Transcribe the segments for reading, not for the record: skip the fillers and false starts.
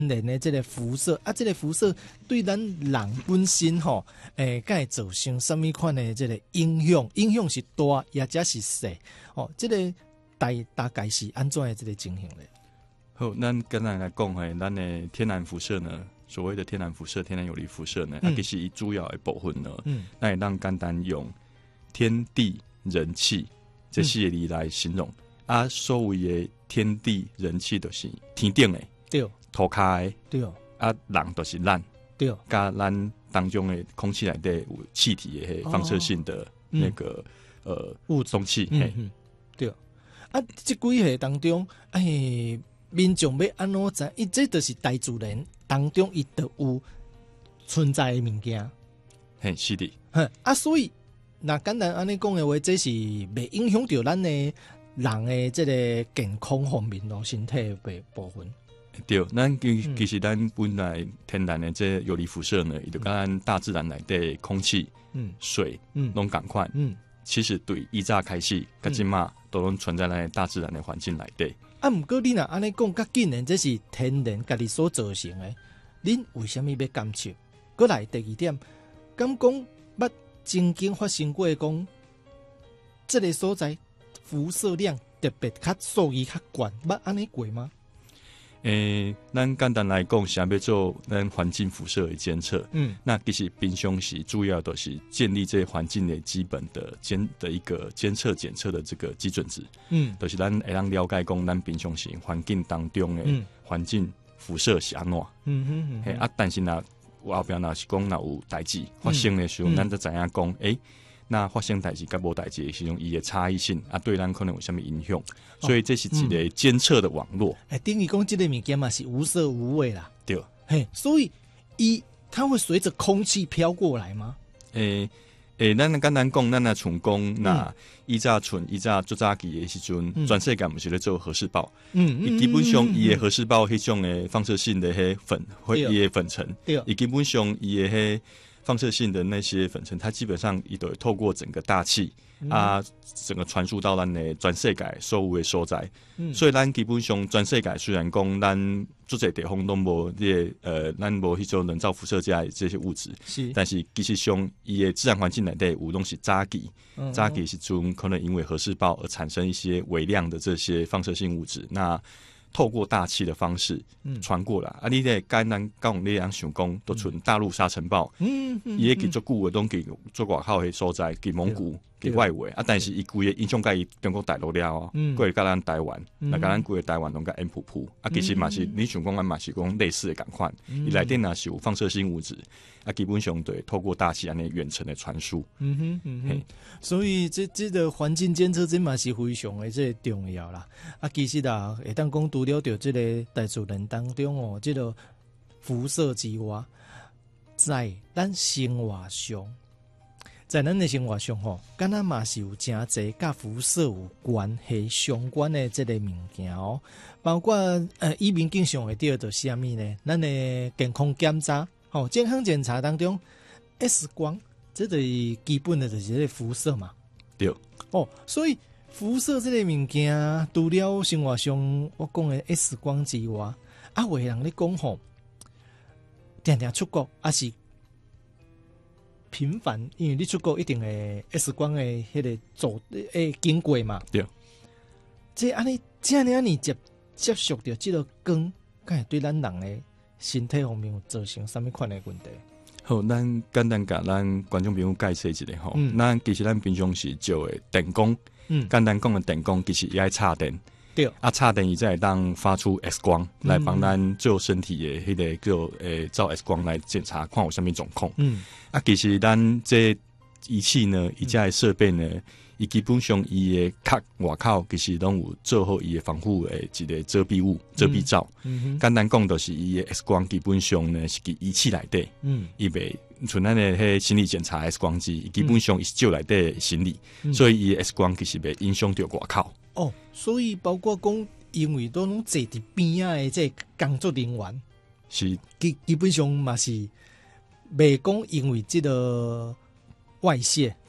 然的这个辐射啊，这个辐射对咱人本身吼，敢会造成什么款的这个影响？影响是大，也者是小？哦，这个大概是安怎的这个情形咧？ 好，咱简单来讲嘿，咱的天然辐射呢，所谓的天然辐射、天然有离辐射呢，其实伊主要的部分呢，那也让简单用天地人气这四个字来形容。啊，所谓的天地人气就是天顶的， 对， 土骹的， 对， 啊，人就是咱， 对， 加咱当中的空气内底有气体的放射性的那个雾中气， 对。啊，这几项当中，民众要安怎知？伊这就是大自然当中伊就有存在的物件。 嘿，是的。 啊，所以那简单安尼讲的话，这是袂影响到咱的人的这个健康方面咯，身体的部分。 对，咱其实咱本来天然的这有离辐射呢，伊就跟咱大自然内底空气、水，拢共款。其实对以早开始，到今嘛都拢存在咱大自然的环境内底。 啊，毋过你若安尼讲，甲竟然这是天然家己所造成的，恁为什么要干涉？过来第二点，敢讲捌曾经发生过讲，这个所在辐射量特别较数字较悬，捌安尼过吗？ 咱简单来讲，想要做咱环境辐射的监测，那其实平常时主要都是建立这环境的基本的一个监测检测的这个基准值，就是咱会让了解讲咱平常时环境当中的环境辐射是安怎，啊，但是呢，后边若是讲若有代志发生的时候，咱就知影讲，那发生代志甲无代志的时候，伊的差异性啊，对咱可能有什么影响？所以这是一个监测的网络。 等于讲这个物件嘛是无色无味啦。 对， 所以它会随着空气飘过来吗？ 咱简单讲，咱像讲，那以早最早期的时阵，全世界毋是咧做核试爆，伊基本上伊的核试爆迄种的放射性的伊的粉尘，伊基本上伊的放射性的那些粉尘，它基本上伊都会透过整个大气整个传输到咱的全世界所有的所在。所以咱基本上全世界虽然讲咱足侪地方都无咱无迄种人造辐射这些物质，但是其实上伊的自然环境内底有东西早期时阵可能因为核试爆而产生一些微量的这些放射性物质，那透过大气的方式传过来，你在简单讲你样想讲，都存大陆沙尘暴，伊也给做久的，拢给做外口的所在，给蒙古，给外围但是伊规个影响甲伊中国大陆了过来甲咱台湾，那甲咱规个台湾拢甲烟噗噗，其实嘛是你想讲嘛是讲类似的共款，伊内底若是有放射性物质，基本上对透过大气安尼远程的传输。 所以这个环境监测这嘛是非常的这重要啦。其实会当讲除了着这个大自然当中这个辐射之外，在咱生活上，敢若嘛是有真侪甲辐射有关系相关的这个物件包括以民警上会到的是啥物呢？咱的健康检查，健康检查当中 X 光，这个基本的就是这个辐射嘛。 对。 所以辐射这个物件，除了生活上我讲的 X 光之外，有的人咧讲定定出国是频繁，因为你出国一定会 X 光的迄个经过嘛。 对。 这安尼接触到这个光，敢会对咱人的身体方面有造成什么款的问题？ 好，咱简单甲咱观众朋友解释一下咱其实咱平常时照的电光，简单讲的电光其实也爱插电。 对。 插电伊才会当发出 X 光来帮咱做身体的迄个叫照 X 光来检查看有啥物状况。其实咱这仪器呢，伊这的设备呢，伊基本上伊的壳外口其实拢有做好伊的防护的一个遮蔽物、遮蔽罩。简单讲就是伊的 X 光基本上呢是伫仪器内底，伊袂像咱的迄心理检查 X 光机，基本上伊是照内底行李，所以伊的 X 光其实袂影响到外口。 所以包括讲，因为都拢坐伫边仔的这工作人员， 是基本上嘛是袂讲因为这个外泄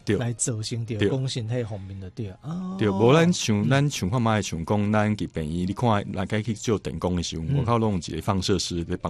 来造成着讲身体方面的对啊。 对，无咱像看卖像讲咱疾病医，你看大家去做电工的时候，我靠弄一个放射师来帮